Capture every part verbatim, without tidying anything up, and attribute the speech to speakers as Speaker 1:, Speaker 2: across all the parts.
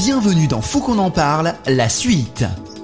Speaker 1: Bienvenue dans Faut qu'on en parle, la suite.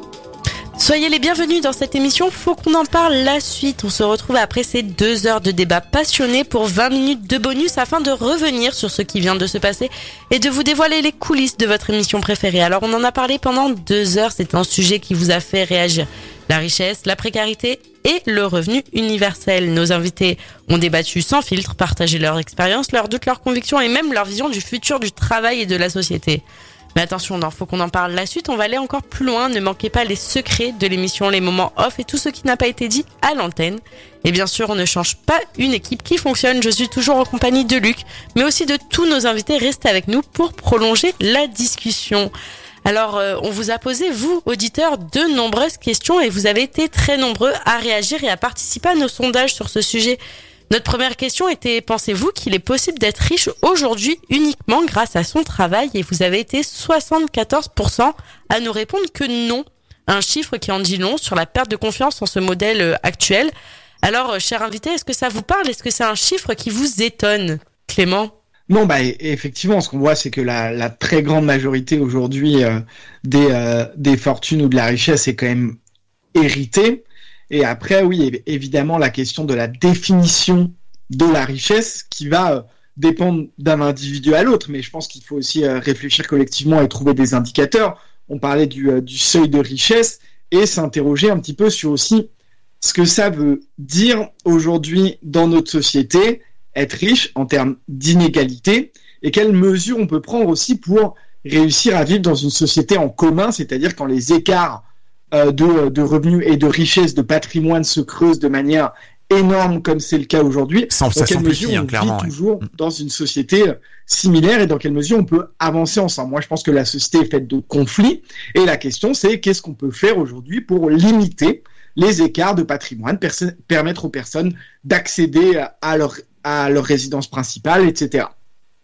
Speaker 2: Soyez les bienvenus dans cette émission Faut qu'on en parle la suite. On se retrouve après ces deux heures de débat passionné pour vingt minutes de bonus afin de revenir sur ce qui vient de se passer et de vous dévoiler les coulisses de votre émission préférée. Alors on en a parlé pendant deux heures, c'est un sujet qui vous a fait réagir. La richesse, la précarité et le revenu universel. Nos invités ont débattu sans filtre, partagé leur expérience, leurs doutes, leurs convictions et même leur vision du futur du travail et de la société. Mais attention, il faut qu'on en parle la suite, on va aller encore plus loin. Ne manquez pas les secrets de l'émission, les moments off et tout ce qui n'a pas été dit à l'antenne. Et bien sûr, on ne change pas une équipe qui fonctionne. Je suis toujours en compagnie de Luc, mais aussi de tous nos invités. Restez avec nous pour prolonger la discussion. Alors, euh, on vous a posé, vous, auditeurs, de nombreuses questions et vous avez été très nombreux à réagir et à participer à nos sondages sur ce sujet. Notre première question était, pensez-vous qu'il est possible d'être riche aujourd'hui uniquement grâce à son travail? Et vous avez été soixante-quatorze pour cent à nous répondre que non. Un chiffre qui en dit long sur la perte de confiance en ce modèle actuel. Alors, cher invité, est-ce que ça vous parle? Est-ce que c'est un chiffre qui vous étonne, Clément?
Speaker 3: Non, bah effectivement, ce qu'on voit, c'est que la, la très grande majorité aujourd'hui euh, des, euh, des fortunes ou de la richesse est quand même héritée. Et après, oui, évidemment, la question de la définition de la richesse qui va euh, dépendre d'un individu à l'autre. Mais je pense qu'il faut aussi euh, réfléchir collectivement et trouver des indicateurs. On parlait du, euh, du seuil de richesse et s'interroger un petit peu sur aussi ce que ça veut dire aujourd'hui dans notre société, être riche en termes d'inégalité, et quelles mesures on peut prendre aussi pour réussir à vivre dans une société en commun, c'est-à-dire quand les écarts De, de revenus et de richesses, de patrimoine se creusent de manière énorme comme c'est le cas aujourd'hui.
Speaker 4: Sans,
Speaker 3: dans quelle mesure
Speaker 4: hein,
Speaker 3: on
Speaker 4: clairement,
Speaker 3: vit toujours
Speaker 4: ouais.
Speaker 3: dans une société similaire et dans quelle mesure on peut avancer ensemble. Moi, je pense que la société est faite de conflits et la question, c'est qu'est-ce qu'on peut faire aujourd'hui pour limiter les écarts de patrimoine, perso- permettre aux personnes d'accéder à leur, à leur résidence principale, et cetera.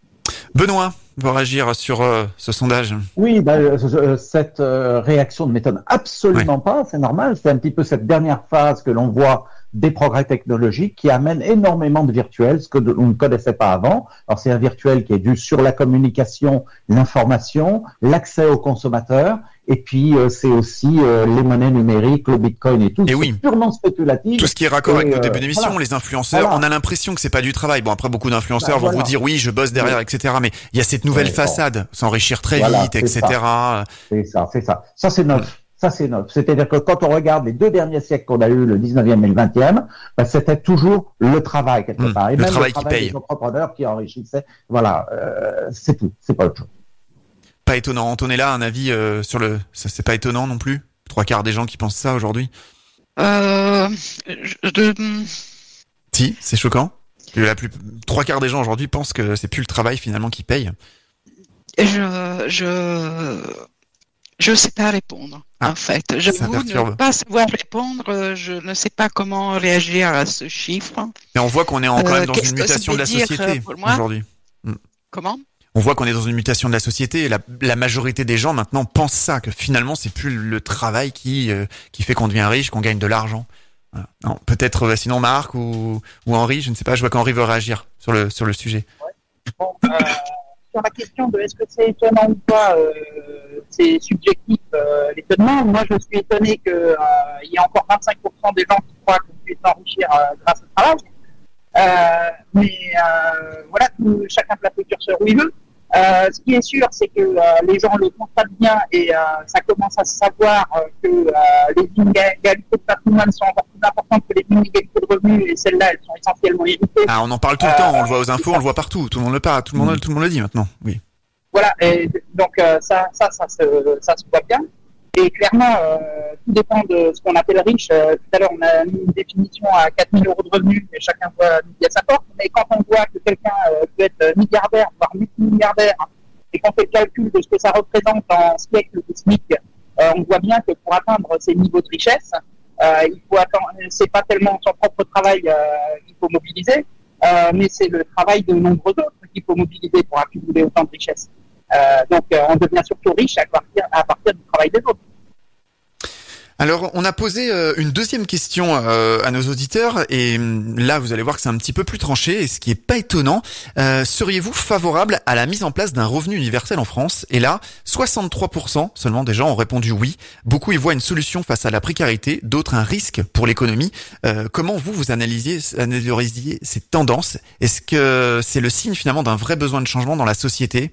Speaker 4: Benoît va réagir sur euh, ce sondage.
Speaker 5: Oui, bah, euh, cette euh, réaction ne m'étonne absolument ouais. pas, c'est normal, c'est un petit peu cette dernière phase que l'on voit des progrès technologiques qui amènent énormément de virtuels, ce que de, on ne connaissait pas avant. Alors c'est un virtuel qui est dû sur la communication, l'information, l'accès aux consommateurs, et puis euh, c'est aussi euh, les monnaies numériques, le bitcoin et tout.
Speaker 4: Et
Speaker 5: c'est
Speaker 4: oui.
Speaker 5: purement spéculatif.
Speaker 4: Tout ce qui est raccord
Speaker 5: et,
Speaker 4: avec nos
Speaker 5: euh,
Speaker 4: débuts d'émission,
Speaker 5: voilà.
Speaker 4: les influenceurs,
Speaker 5: Voilà.
Speaker 4: on a l'impression que c'est pas du travail. Bon, après, beaucoup d'influenceurs
Speaker 5: Bah,
Speaker 4: vont
Speaker 5: voilà.
Speaker 4: vous dire oui, je bosse derrière,
Speaker 5: Oui.
Speaker 4: et cetera. Mais il y a cette nouvelle
Speaker 5: Oui,
Speaker 4: façade, bon. s'enrichir très
Speaker 5: Voilà,
Speaker 4: vite,
Speaker 5: c'est
Speaker 4: et cetera.
Speaker 5: C'est ça, c'est ça. Ça, c'est neuf. Ça, c'est neuf. C'est-à-dire que quand on regarde les deux derniers siècles qu'on a eu, le dix-neuvième et le vingtième, bah, c'était toujours le travail, quelque
Speaker 4: Mmh,
Speaker 5: part. Et
Speaker 4: le
Speaker 5: même
Speaker 4: travail
Speaker 5: le
Speaker 4: qui
Speaker 5: travail
Speaker 4: paye.
Speaker 5: des entrepreneurs qui enrichissaient. Voilà, euh, c'est tout. C'est pas autre chose.
Speaker 4: Pas étonnant. Antonella, un avis euh, sur le... Ça, c'est pas étonnant non plus? Trois quarts des gens qui pensent ça aujourd'hui?
Speaker 6: Euh... Je... de-
Speaker 4: Si, c'est choquant. Que la plus... Trois quarts des gens aujourd'hui pensent que c'est plus le travail finalement qui paye.
Speaker 6: Je... Je... Je sais pas répondre,
Speaker 4: Ah,
Speaker 6: en fait.
Speaker 4: ça
Speaker 6: J'avoue
Speaker 4: perturbe.
Speaker 6: ne pas savoir répondre. Je ne sais pas comment réagir à ce chiffre.
Speaker 4: Et on voit qu'on est en, quand
Speaker 6: Euh,
Speaker 4: même dans
Speaker 6: qu'est-ce
Speaker 4: une
Speaker 6: que ça
Speaker 4: mutation de
Speaker 6: veut
Speaker 4: la
Speaker 6: dire,
Speaker 4: société
Speaker 6: euh, pour moi
Speaker 4: aujourd'hui.
Speaker 6: Comment?
Speaker 4: On voit qu'on est dans une mutation de la société et la, la majorité des gens maintenant pensent ça, que finalement c'est plus le travail qui euh, qui fait qu'on devient riche, qu'on gagne de l'argent. Voilà. Non, peut-être euh, sinon Marc ou, ou Henri, je ne sais pas, je vois qu'Henri veut réagir sur le sur le sujet.
Speaker 7: Bon, euh, sur la question de est-ce que c'est étonnant ou pas, euh, c'est subjectif euh, l'étonnement. Moi, je suis étonné qu'il euh, y ait encore vingt-cinq pour cent des gens qui croient qu'on puisse s'enrichir euh, grâce au travail. Euh, mais euh, voilà, tout, chacun place le curseur où il veut. Euh, ce qui est sûr, c'est que euh, les gens le constatent bien et euh, ça commence à se savoir euh, que euh, les inégalités de patrimoine sont encore plus importantes que les inégalités de revenus et celles-là, elles sont essentiellement héritées.
Speaker 4: Ah, on en parle tout le
Speaker 7: Euh,
Speaker 4: temps, on le voit aux infos, on le voit partout, tout le monde le parle, tout le monde, tout le monde le dit maintenant. Oui.
Speaker 7: Voilà, et donc euh, ça, ça, ça, se, ça se voit bien. Et clairement, euh, tout dépend de ce qu'on appelle riche. Euh, tout à l'heure, on a mis une définition à quatre mille euros de revenus, et chacun voit midi à sa porte. Mais quand on voit que quelqu'un euh, peut être milliardaire, voire multimilliardaire, et qu'on fait le calcul de ce que ça représente en siècle de SMIC, euh, on voit bien que pour atteindre ces niveaux de richesse, euh, il faut attendre. C'est pas tellement son propre travail euh, qu'il faut mobiliser, euh, mais c'est le travail de nombreux autres qu'il faut mobiliser pour accumuler autant de richesse. Euh, donc, euh, on devient surtout riche à partir, à partir du travail des autres.
Speaker 4: Alors, on a posé euh, une deuxième question euh, à nos auditeurs et hum, là, vous allez voir que c'est un petit peu plus tranché et ce qui est pas étonnant. Euh, seriez-vous favorable à la mise en place d'un revenu universel en France? Et là, soixante-trois pour cent seulement des gens ont répondu oui. Beaucoup y voient une solution face à la précarité, d'autres un risque pour l'économie. Euh, comment vous, vous analysiez, analysiez ces tendances? Est-ce que c'est le signe finalement d'un vrai besoin de changement dans la société?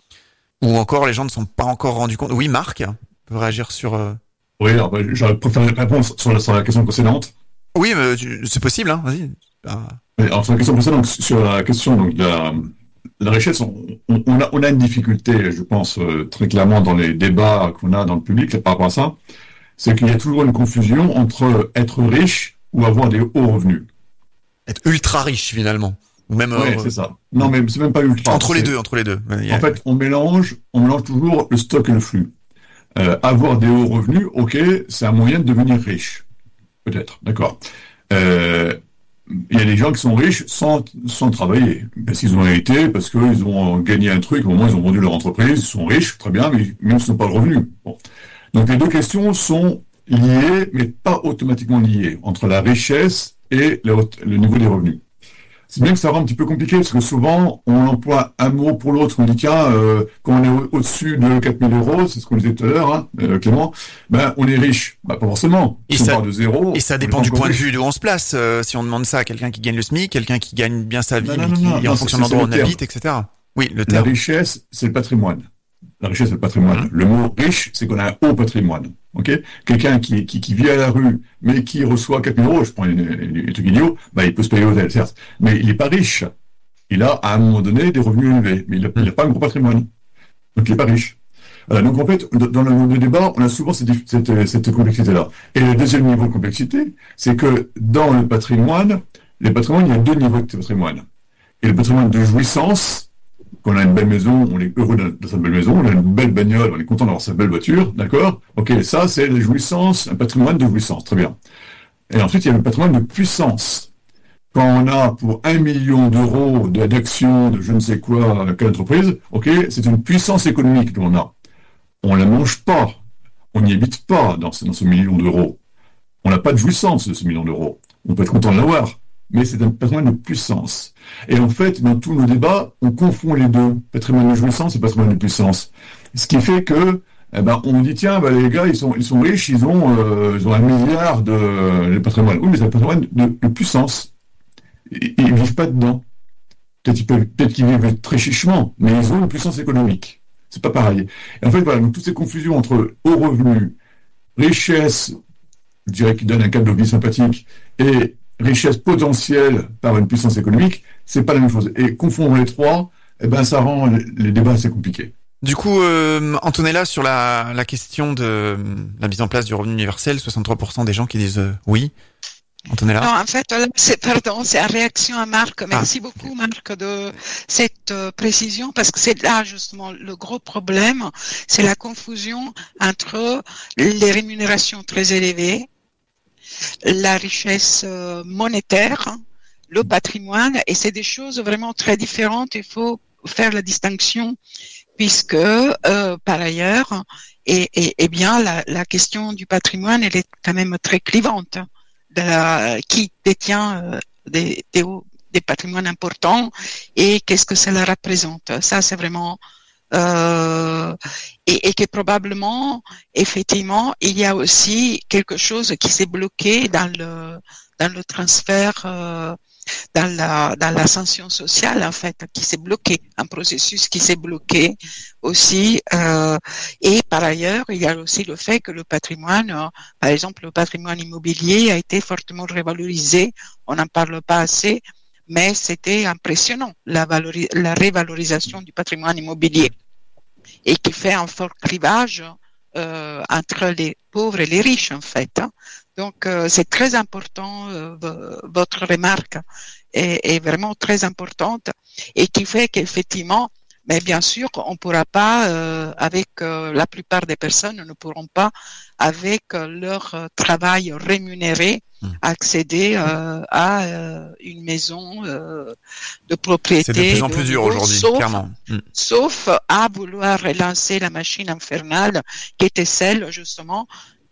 Speaker 4: Ou encore, les gens ne sont pas encore rendus compte? Oui, Marc peut réagir sur... Euh...
Speaker 8: Oui, alors, bah, j'aurais préféré répondre sur la, sur la question précédente.
Speaker 4: Oui, mais tu- c'est possible, hein. Vas-y. Ah.
Speaker 8: Oui, alors, sur la question précédente, sur la question donc, de la, la richesse, on, on, on a, on a une difficulté, je pense, euh, très clairement dans les débats qu'on a dans le public par rapport à ça, c'est qu'il y a toujours une confusion entre être riche ou avoir des hauts revenus.
Speaker 4: Être ultra riche, finalement. Ou même...
Speaker 8: Oui,
Speaker 4: euh,
Speaker 8: c'est ça. Non, mais c'est même pas ultra.
Speaker 4: Entre les
Speaker 8: C'est-
Speaker 4: deux, entre les deux. Il y a-
Speaker 8: En fait, on mélange, on mélange toujours le stock et le flux. Euh, avoir des hauts revenus, ok, c'est un moyen de devenir riche. Peut-être, d'accord. Euh, Il y a des gens qui sont riches sans, sans travailler. Parce qu'ils ont hérité, parce qu'ils ont gagné un truc, au moment où ils ont vendu leur entreprise, ils sont riches, très bien, mais même s'ils n'ont pas de revenus. Bon. Donc les deux questions sont liées, mais pas automatiquement liées, entre la richesse et le, le niveau des revenus. C'est bien que ça rend un petit peu compliqué, parce que souvent, on emploie un mot pour l'autre. On dit, tiens, euh, quand on est au- au-dessus de quatre mille euros, c'est ce qu'on disait tout à l'heure, hein, euh, Clément, ben, on est riche. Bah, pas forcément.
Speaker 4: Et
Speaker 8: Si on
Speaker 4: ça-
Speaker 8: part de zéro.
Speaker 4: Et ça
Speaker 8: on est
Speaker 4: dépend
Speaker 8: pas
Speaker 4: du
Speaker 8: encore
Speaker 4: point de
Speaker 8: riche.
Speaker 4: vue de où on se place. Euh, si on demande ça à quelqu'un qui gagne le SMIC, quelqu'un qui gagne bien sa vie,
Speaker 8: Non, non,
Speaker 4: mais
Speaker 8: non,
Speaker 4: qui,
Speaker 8: non,
Speaker 4: en
Speaker 8: non,
Speaker 4: fonction
Speaker 8: c'est-
Speaker 4: de l'endroit où
Speaker 8: c'est
Speaker 4: on
Speaker 8: le
Speaker 4: habite, et cetera. Oui, le
Speaker 8: La
Speaker 4: terme.
Speaker 8: richesse, c'est le patrimoine. La richesse, c'est le patrimoine.
Speaker 4: Mhm.
Speaker 8: Le mot riche, c'est qu'on a un haut patrimoine. Ok? Quelqu'un qui, qui, qui vit à la rue, mais qui reçoit quatre mille euros, je prends un truc idiot, bah, il peut se payer l'hôtel, certes. Mais il n'est pas riche. Il a, à un moment donné, des revenus élevés. Mais il n'a pas un gros patrimoine. Donc, il n'est pas riche. Voilà, donc, en fait, dans le, le débat, on a souvent cette, cette, cette complexité-là. Et le deuxième niveau de complexité, c'est que dans le patrimoine, les patrimoines, il y a deux niveaux de patrimoine. Et le patrimoine de jouissance, qu'on a une belle maison, on est heureux de, de sa belle maison, on a une belle bagnole, on est content d'avoir sa belle voiture, d'accord? Ok, ça, c'est la jouissance, un patrimoine de jouissance, très bien. Et ensuite, il y a le patrimoine de puissance. Quand on a pour un million d'euros de- d'actions de je ne sais quoi, quelle entreprise, ok, c'est une puissance économique que l'on a. On la mange pas, on n'y habite pas dans ce, dans ce million d'euros. On n'a pas de jouissance de ce million d'euros. On peut être content de l'avoir, mais c'est un patrimoine de puissance. Et en fait, dans tous nos débats, on confond les deux, patrimoine de jouissance et patrimoine de puissance. Ce qui fait que, eh ben, on dit tiens, ben, les gars, ils sont, ils sont riches, ils ont, euh, ils ont un milliard de, de patrimoine. Oui, mais c'est un patrimoine de, de puissance. Ils, ils vivent pas dedans. Peut-être qu'ils peuvent, peut-être qu'ils vivent très chichement, mais ils ont une puissance économique. C'est pas pareil. Et en fait, voilà, donc toutes ces confusions entre haut revenu, richesse, je dirais qui donne un cadre de vie sympathique, et richesse potentielle par une puissance économique, c'est pas la même chose. Et confondre les trois, eh ben, ça rend les, les débats assez compliqués.
Speaker 4: Du coup, euh, Antonella, sur la, la question de euh, la mise en place du revenu universel, soixante-trois pour cent des gens qui disent euh, oui. Antonella?
Speaker 6: Non, en fait, là, c'est, pardon, c'est en réaction à Marc. Merci
Speaker 4: Ah,
Speaker 6: beaucoup, Marc, de cette euh, précision, parce que c'est là, justement, le gros problème, c'est la confusion entre les rémunérations très élevées, la richesse euh, monétaire, le patrimoine, et c'est des choses vraiment très différentes. Il faut faire la distinction, puisque, euh, par ailleurs, et, et, et bien, la, la question du patrimoine, elle est quand même très clivante. De la, qui détient euh, des, des, des patrimoines importants et qu'est-ce que cela représente. Ça, c'est vraiment... Euh, et, et que probablement, effectivement, il y a aussi quelque chose qui s'est bloqué dans le, dans le transfert, euh, dans la, dans l'ascension sociale, en fait, qui s'est bloqué, un processus qui s'est bloqué aussi. Euh, et par ailleurs, il y a aussi le fait que le patrimoine, euh, par exemple, le patrimoine immobilier a été fortement revalorisé. On n'en parle pas assez, mais c'était impressionnant, la, valori- la révalorisation du patrimoine immobilier, et qui fait un fort clivage euh, entre les pauvres et les riches, en fait. Hein. Donc, euh, c'est très important, euh, v- votre remarque est, est vraiment très importante, et qui fait qu'effectivement, mais bien sûr, on ne pourra pas, euh, avec euh, la plupart des personnes, ne pourront pas, avec euh, leur euh, travail rémunéré,
Speaker 4: Mmh.
Speaker 6: accéder euh, à euh, une maison euh, de propriété.
Speaker 4: C'est de plus en
Speaker 6: de
Speaker 4: plus dur
Speaker 6: haut,
Speaker 4: aujourd'hui,
Speaker 6: sauf,
Speaker 4: clairement. Mm.
Speaker 6: sauf à vouloir relancer la machine infernale qui était celle, justement,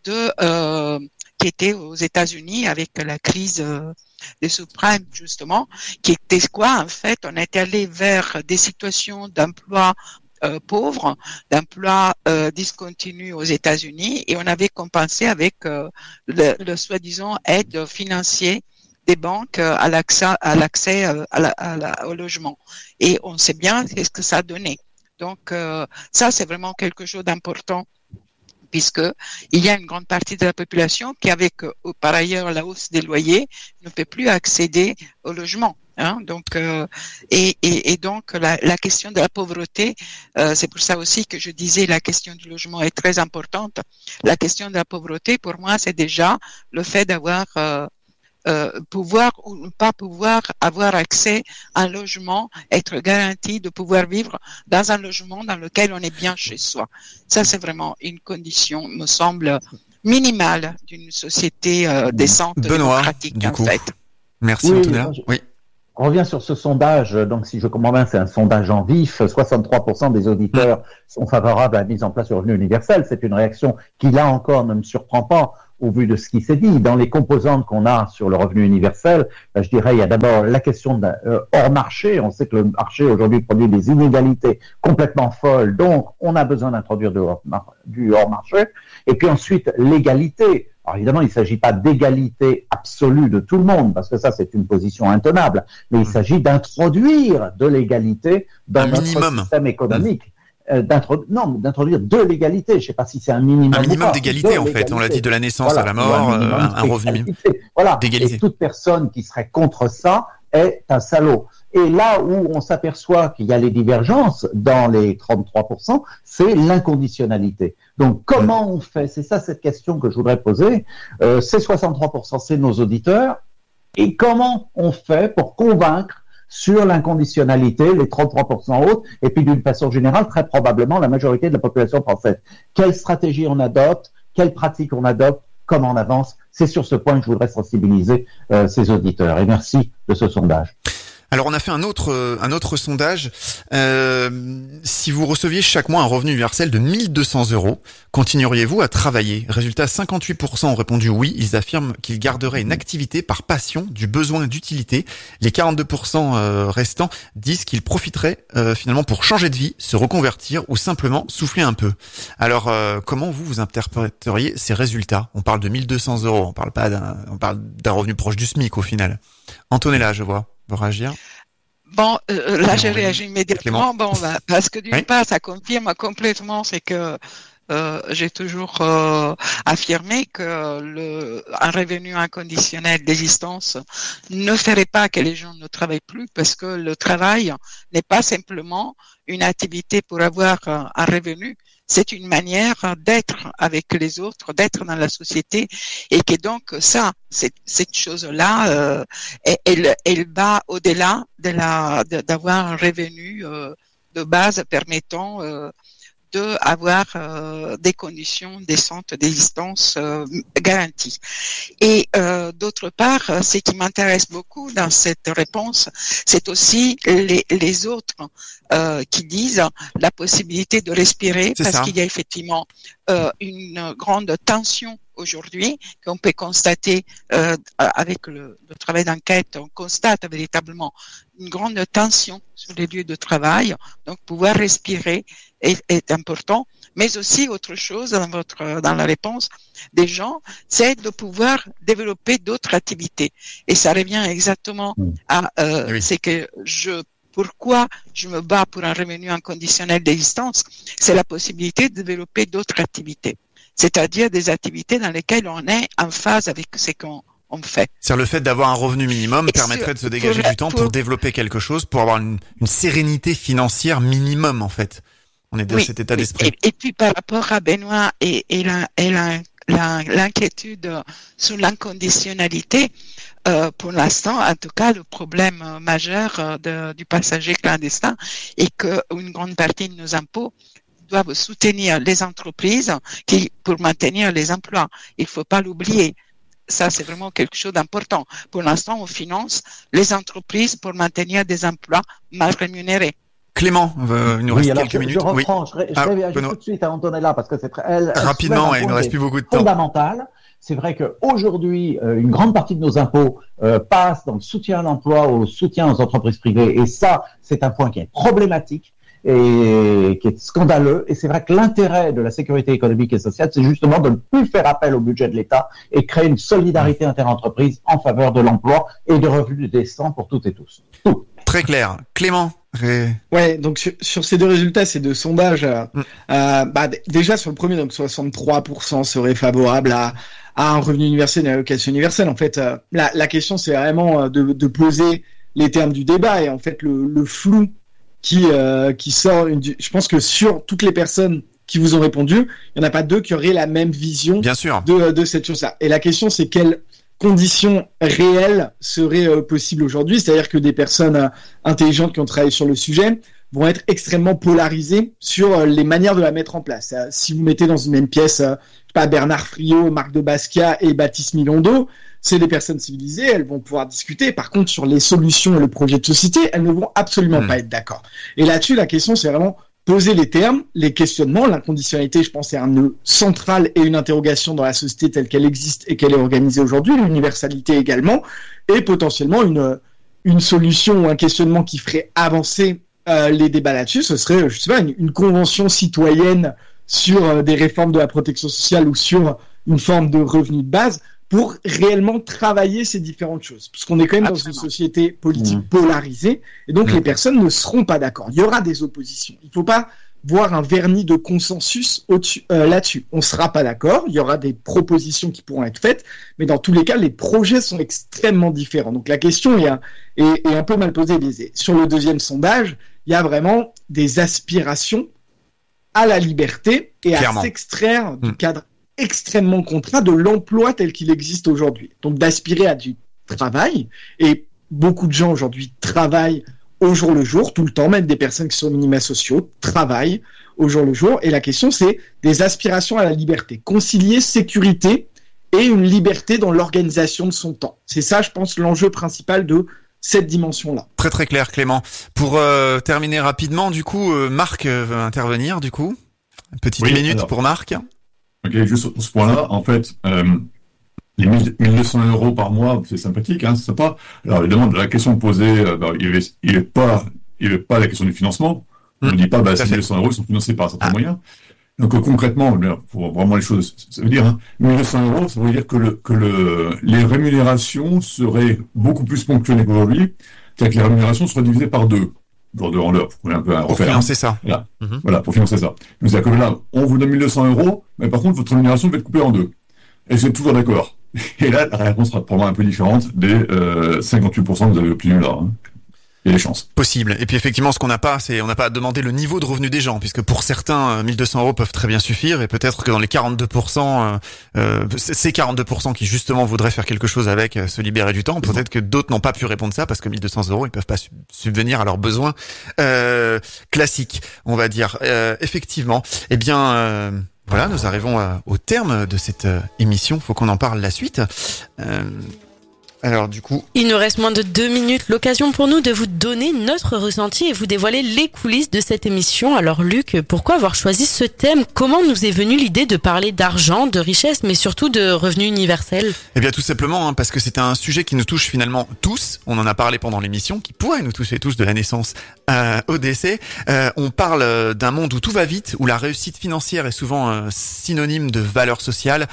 Speaker 6: de euh, qui était aux États-Unis avec la crise euh, des subprimes justement, qui était quoi en fait? On est allé vers des situations d'emploi euh, pauvres, d'emploi euh, discontinus aux États-Unis, et on avait compensé avec euh, le, le soi-disant aide financière des banques euh, à l'accès à l'accès euh, à la, à la, au logement. Et on sait bien qu'est-ce que ça a donné. Donc euh, ça c'est vraiment quelque chose d'important, puisque il y a une grande partie de la population qui, avec euh, par ailleurs la hausse des loyers, ne peut plus accéder au logement. Hein, donc euh, et, et, et donc la, la question de la pauvreté, euh, c'est pour ça aussi que je disais la question du logement est très importante. La question de la pauvreté, pour moi, c'est déjà le fait d'avoir euh, euh, pouvoir ou ne pas pouvoir avoir accès à un logement, être garanti de pouvoir vivre dans un logement dans lequel on est bien chez soi. Ça, c'est vraiment une condition, me semble, minimale d'une société euh, décente,
Speaker 4: Benoît,
Speaker 6: démocratique,
Speaker 4: du
Speaker 6: en
Speaker 4: coup.
Speaker 6: fait.
Speaker 4: Merci,
Speaker 5: Oui,
Speaker 4: Antonia.
Speaker 5: je-
Speaker 4: Oui.
Speaker 5: On revient sur ce sondage. Donc, si je comprends bien, c'est un sondage en vif. soixante-trois pour cent des auditeurs sont favorables à la mise en place du revenu universel. C'est une réaction qui, là encore, ne me surprend pas au vu de ce qui s'est dit. Dans les composantes qu'on a sur le revenu universel, ben, je dirais, il y a d'abord la question de, euh, hors marché. On sait que le marché, aujourd'hui, produit des inégalités complètement folles. Donc, on a besoin d'introduire du hors, du hors marché. Et puis ensuite, l'égalité. Alors évidemment, il ne s'agit pas d'égalité absolue de tout le monde, parce que ça, c'est une position intenable, mais il s'agit d'introduire de l'égalité dans
Speaker 4: Un
Speaker 5: notre
Speaker 4: minimum.
Speaker 5: système économique. Euh, d'introdu- non, d'introduire de l'égalité. Je ne sais pas si c'est un minimum.
Speaker 4: Un
Speaker 5: ou
Speaker 4: minimum
Speaker 5: pas,
Speaker 4: d'égalité,
Speaker 5: de
Speaker 4: en fait. On l'a
Speaker 5: l'égalité.
Speaker 4: dit de la naissance
Speaker 5: Voilà,
Speaker 4: à la
Speaker 5: ou
Speaker 4: mort,
Speaker 5: un minimum
Speaker 4: euh, un, un revenu
Speaker 5: d'égalité. Voilà.
Speaker 4: d'égalité.
Speaker 5: Et toute personne qui serait contre ça est un salaud. Et là où on s'aperçoit qu'il y a les divergences dans les trente-trois pour cent, c'est l'inconditionnalité. Donc, comment on fait? C'est ça cette question que je voudrais poser. Euh, ces soixante-trois pour cent, c'est nos auditeurs. Et comment on fait pour convaincre sur l'inconditionnalité, les trente-trois pour cent autres, et puis d'une façon générale, très probablement la majorité de la population française? Quelle stratégie on adopte? Quelle pratique on adopte? Comment on avance? C'est sur ce point que je voudrais sensibiliser euh, ces auditeurs. Et merci de ce sondage.
Speaker 4: Alors on a fait un autre euh, un autre sondage. Euh, si vous receviez chaque mois un revenu universel de mille deux cents euros, continueriez-vous à travailler? Résultat, cinquante-huit pour cent ont répondu oui. Ils affirment qu'ils garderaient une activité par passion, du besoin d'utilité. Les quarante-deux pour cent euh, restants disent qu'ils profiteraient euh, finalement pour changer de vie, se reconvertir ou simplement souffler un peu. Alors euh, comment vous vous interpréteriez ces résultats? On parle de mille deux cents euros, on parle pas d'un on parle d'un revenu proche du SMIC au final. Antonella, je vois. Vous réagir?
Speaker 6: Bon, euh, là,
Speaker 4: Clément,
Speaker 6: j'ai
Speaker 4: oui.
Speaker 6: réagi immédiatement. Bon, bah, parce que d'une
Speaker 4: Oui.
Speaker 6: part, ça confirme complètement, c'est que euh, j'ai toujours euh, affirmé que le, un revenu inconditionnel d'existence ne ferait pas que les gens ne travaillent plus, parce que le travail n'est pas simplement une activité pour avoir un, un revenu. C'est une manière d'être avec les autres, d'être dans la société, et que donc ça, cette, cette chose-là, euh, elle, elle va au-delà de la, de, d'avoir un revenu euh, de base permettant euh, de avoir euh, des conditions décentes d'existence euh, garanties. Et euh, d'autre part, ce qui m'intéresse beaucoup dans cette réponse, c'est aussi les, les autres euh, qui disent la possibilité de respirer,
Speaker 4: C'est
Speaker 6: parce
Speaker 4: ça.
Speaker 6: qu'il y a effectivement euh, une grande tension aujourd'hui qu'on peut constater euh, avec le, le travail d'enquête. On constate véritablement une grande tension sur les lieux de travail. Donc, pouvoir respirer est, est important. Mais aussi, autre chose dans votre, dans la réponse des gens, c'est de pouvoir développer d'autres activités. Et ça revient exactement à, euh,
Speaker 4: Oui.
Speaker 6: c'est que je Pourquoi je me bats pour un revenu inconditionnel d'existence? C'est la possibilité de développer d'autres activités, c'est-à-dire des activités dans lesquelles on est en phase avec ce qu'on on fait.
Speaker 4: C'est le fait d'avoir un revenu minimum
Speaker 6: Et
Speaker 4: permettrait de se
Speaker 6: sur-
Speaker 4: dégager
Speaker 6: pour-
Speaker 4: du temps pour,
Speaker 6: pour-
Speaker 4: développer quelque chose, pour avoir une, une sérénité financière minimum en fait. On est dans
Speaker 6: Oui,
Speaker 4: cet état
Speaker 6: oui.
Speaker 4: d'esprit.
Speaker 6: Et, et puis par rapport à Benoît et, et la- et la- la- l'inquiétude sur l'inconditionnalité, euh, pour l'instant, en tout cas, le problème euh, majeur euh, de- du passager clandestin est que une grande partie de nos impôts doivent soutenir les entreprises qui, pour maintenir les emplois. Il faut pas l'oublier. Ça, c'est vraiment quelque chose d'important. Pour l'instant, on finance les entreprises pour maintenir des emplois mal rémunérés.
Speaker 4: Clément, euh, il nous
Speaker 5: oui,
Speaker 4: reste
Speaker 5: alors
Speaker 4: quelques
Speaker 5: je,
Speaker 4: minutes.
Speaker 5: je reprends,
Speaker 4: oui.
Speaker 5: je, je
Speaker 4: Ah,
Speaker 5: réagis
Speaker 4: Benoît.
Speaker 5: tout de suite à Antonella parce que c'est très, elle, elle
Speaker 4: Rapidement,
Speaker 5: soulève un
Speaker 4: il nous
Speaker 5: point
Speaker 4: reste
Speaker 5: qui est
Speaker 4: plus beaucoup de temps.
Speaker 5: fondamental. C'est vrai qu'aujourd'hui, euh, une grande partie de nos impôts euh, passe dans le soutien à l'emploi, au soutien aux entreprises privées, et ça, c'est un point qui est problématique et qui est scandaleux. Et c'est vrai que l'intérêt de la sécurité économique et sociale, c'est justement de ne plus faire appel au budget de l'État et créer une solidarité interentreprises en faveur de l'emploi et de revenus décents pour toutes et tous. Tout.
Speaker 4: Très clair. Clément. Ré...
Speaker 3: Ouais, donc sur, sur ces deux résultats, ces deux sondages, euh,
Speaker 4: Mm.
Speaker 3: euh, bah, d- déjà sur le premier, donc soixante-trois pour cent seraient favorables à, à un revenu universel, une allocation universelle. En fait, euh, la, la question, c'est vraiment euh, de, de poser les termes du débat et en fait le, le flou qui, euh, qui sort. Une, je pense que sur toutes les personnes qui vous ont répondu, il n'y en a pas deux qui auraient la même vision
Speaker 4: Bien sûr.
Speaker 3: de, de cette chose-là. Et la question, c'est quelles conditions réelles seraient euh, possibles aujourd'hui. C'est-à-dire que des personnes euh, intelligentes qui ont travaillé sur le sujet vont être extrêmement polarisées sur euh, les manières de la mettre en place. Euh, si vous mettez dans une même pièce, euh, je sais pas, Bernard Friot, Marc de Basquiat et Baptiste Milondo, c'est des personnes civilisées, elles vont pouvoir discuter. Par contre, sur les solutions et le projet de société, elles ne vont absolument
Speaker 4: Mmh.
Speaker 3: pas être d'accord. Et là-dessus, la question, c'est vraiment poser les termes, les questionnements. L'inconditionnalité, je pense, est un nœud central et une interrogation dans la société telle qu'elle existe et qu'elle est organisée aujourd'hui. L'universalité également. Et potentiellement une, une solution ou un questionnement qui ferait avancer euh, les débats là-dessus. Ce serait, je sais pas, une, une convention citoyenne sur euh, des réformes de la protection sociale ou sur une forme de revenu de base pour réellement travailler ces différentes choses. Parce qu'on est quand même dans
Speaker 6: Absolument.
Speaker 3: une société politique
Speaker 5: Mmh.
Speaker 3: polarisée, et donc
Speaker 4: Mmh.
Speaker 3: les personnes ne seront pas d'accord. Il y aura des oppositions. Il ne faut pas voir un vernis de consensus au-dessus, euh, là-dessus. On ne sera pas d'accord, il y aura des propositions qui pourront être faites, mais dans tous les cas, les projets sont extrêmement différents. Donc la question est un, est, est un peu mal posée et biaisée. Sur le deuxième sondage, il y a vraiment des aspirations à la liberté et
Speaker 4: Clairement.
Speaker 3: à s'extraire du
Speaker 4: Mmh.
Speaker 3: cadre extrêmement contraint de l'emploi tel qu'il existe aujourd'hui. Donc d'aspirer à du travail, et beaucoup de gens aujourd'hui travaillent au jour le jour, tout le temps, même des personnes qui sont minima sociaux travaillent au jour le jour, et la question c'est des aspirations à la liberté, concilier sécurité et une liberté dans l'organisation de son temps. C'est ça, je pense, l'enjeu principal de cette dimension-là.
Speaker 4: Très très clair, Clément. Pour euh, terminer rapidement, du coup, euh, Marc euh, va intervenir, du coup. Une petite
Speaker 8: Oui,
Speaker 4: minute
Speaker 8: alors.
Speaker 4: pour Marc.
Speaker 8: Ok, juste sur ce point-là, en fait, euh, les mille deux cents euros par mois, c'est sympathique, hein, c'est sympa. Alors évidemment, la question posée, euh, bah, il n'est il est pas, il est pas la question du financement. On ne
Speaker 4: Mmh,
Speaker 8: dit pas, bah,
Speaker 4: tout à
Speaker 8: ces
Speaker 4: fait.
Speaker 8: mille deux cents euros sont financés par certains
Speaker 4: Ah.
Speaker 8: moyens. Donc euh, concrètement, il faut vraiment les choses, ça veut dire, hein, mille deux cents euros, ça veut dire que, le, que le, les rémunérations seraient beaucoup plus ponctuelles qu'aujourd'hui, c'est-à-dire que les rémunérations seraient divisées par deux, genre deux en l'heure, pour un peu un
Speaker 4: Pour
Speaker 8: repère. hein.
Speaker 4: financer ça.
Speaker 8: Voilà.
Speaker 4: Mhm.
Speaker 8: Voilà, pour financer ça. C'est-à-dire que là, on vous donne mille deux cents euros, mais par contre, votre rémunération va être coupée en deux. Et vous êtes toujours d'accord. Et là, la réponse sera probablement un peu différente des euh, cinquante-huit pour cent que vous avez obtenus là. Hein. Il y a des chances.
Speaker 4: Possible. Et puis effectivement, ce qu'on n'a pas, c'est on n'a pas à demander le niveau de revenu des gens, puisque pour certains, euh, mille deux cents euros peuvent très bien suffire, et peut-être que dans les quarante-deux pour cent, euh, euh, ces quarante-deux pour cent qui justement voudraient faire quelque chose avec, euh, se libérer du temps, peut-être que d'autres n'ont pas pu répondre ça parce que mille deux cents euros, ils peuvent pas sub- subvenir à leurs besoins euh, classiques, on va dire. Euh, effectivement. Eh bien. Euh, Voilà, nous arrivons à- au terme de cette euh, émission. Faut qu'on en parle la suite. Euh, alors du coup,
Speaker 2: Il nous reste moins de deux minutes, l'occasion pour nous de vous donner notre ressenti et vous dévoiler les coulisses de cette émission. Alors Luc, pourquoi avoir choisi ce thème? Comment nous est venue l'idée de parler d'argent, de richesse, mais surtout de revenus universels?
Speaker 4: eh bien tout simplement hein, parce que c'est un sujet qui nous touche finalement tous. On en a parlé pendant l'émission, qui pourrait nous toucher tous de la naissance euh, au décès. Euh, on parle euh, d'un monde où tout va vite, où la réussite financière est souvent euh, synonyme de valeur sociale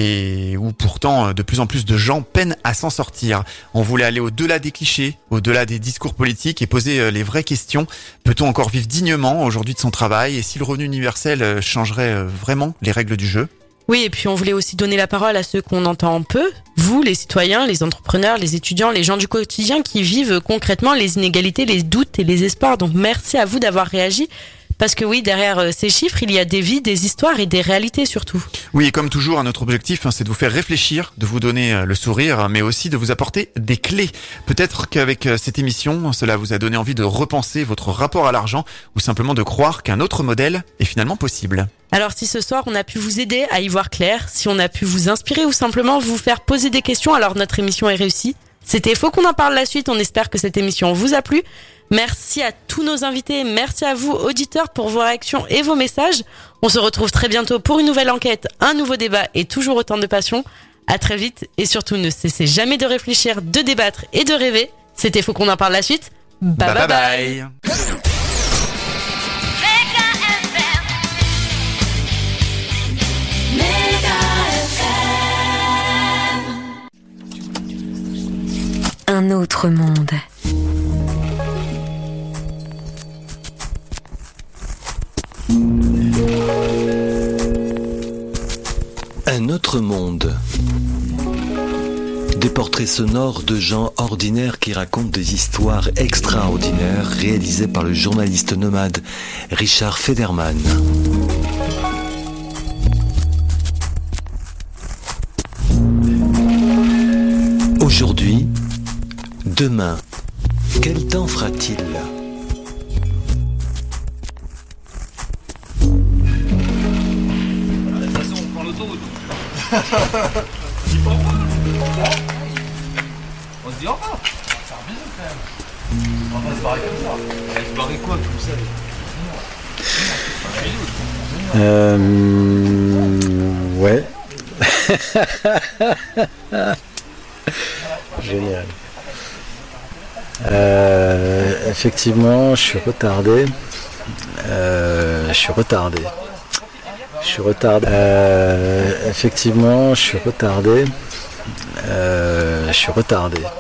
Speaker 4: et où pourtant euh, de plus en plus de gens peinent à s'en sortir. On voulait aller au-delà des clichés, au-delà des discours politiques et poser euh, les vraies questions. Peut-on encore vivre dignement aujourd'hui de son travail? Et si le revenu universel euh, changerait euh, vraiment les règles du jeu?
Speaker 2: Oui, et puis on voulait aussi donner la parole à ceux qu'on entend peu, vous, les citoyens, les entrepreneurs, les étudiants, les gens du quotidien qui vivent concrètement les inégalités, les doutes et les espoirs. Donc merci à vous d'avoir réagi. Parce que oui, derrière ces chiffres, il y a des vies, des histoires et des réalités surtout.
Speaker 4: Oui, et comme toujours, notre objectif, hein, c'est de vous faire réfléchir, de vous donner euh, le sourire, mais aussi de vous apporter des clés. Peut-être qu'avec euh, cette émission, cela vous a donné envie de repenser votre rapport à l'argent ou simplement de croire qu'un autre modèle est finalement possible.
Speaker 2: Alors si ce soir on a pu vous aider à y voir clair, si on a pu vous inspirer ou simplement vous faire poser des questions, alors notre émission est réussie. C'était Faut qu'on en parle la suite. On espère que cette émission vous a plu. Merci à tous nos invités. Merci à vous, auditeurs, pour vos réactions et vos messages. On se retrouve très bientôt pour une nouvelle enquête, un nouveau débat et toujours autant de passion. À très vite et surtout ne cessez jamais de réfléchir, de débattre et de rêver. C'était Faut qu'on en parle la suite. Bye bye bye. bye. bye.
Speaker 9: Un autre monde.
Speaker 10: Un autre monde. Des portraits sonores de gens ordinaires qui racontent des histoires extraordinaires réalisées par le journaliste nomade Richard Federman. Aujourd'hui, demain, quel temps fera-t-il ?
Speaker 11: On se dit au revoir. On va faire un bisou quand même. On va pas se barrer comme ça. Elle se barrer quoi comme ça?
Speaker 12: Euh... Ouais. Génial. Euh, effectivement, je suis retardé. Euh, je suis retardé. Je suis retardé. Euh, effectivement, je suis retardé. Euh, je suis retardé.